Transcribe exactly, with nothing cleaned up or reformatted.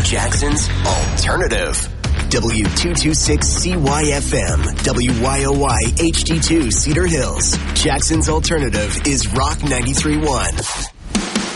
Jackson's Alternative. W two twenty-six C Y F M, W Y O Y H D two Cedar Hills. Jackson's Alternative is Rock ninety-three point one.